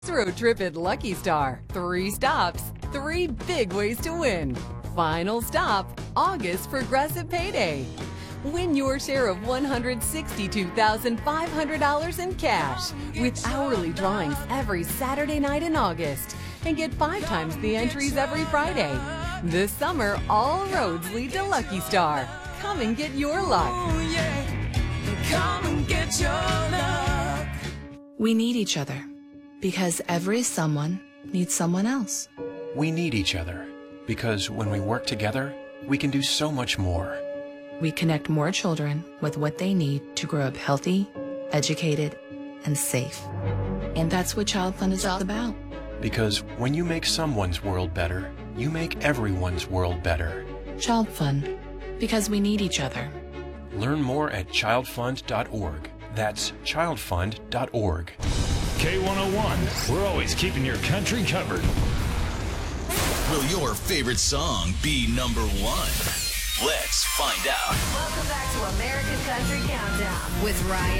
Road trip at Lucky Star. 3 stops, 3 big ways to win. Final stop, August Progressive Payday. Win your share of $162,500 in cash with hourly drawings every Saturday night in August. And get 5 times the entries every Friday. This summer, all roads lead to Lucky Star. Come and get your luck. Oh, yeah. Come and get your luck. We need each other because every someone needs someone else. We need each other because when we work together, we can do so much more. We connect more children with what they need to grow up healthy, educated, and safe. And that's what Child Fund is all about. Because when you make someone's world better, you make everyone's world better. Child Fund, because we need each other. Learn more at childfund.org. That's childfund.org. K101, we're always keeping your country covered. Will your favorite song be number 1? Let's find out. Welcome back to American Country Countdown with Ryan.